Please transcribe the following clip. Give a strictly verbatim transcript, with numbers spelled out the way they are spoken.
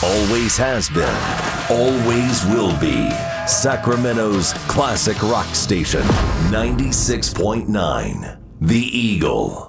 always has been, always will be. Sacramento's classic rock station, ninety-six point nine, The Eagle.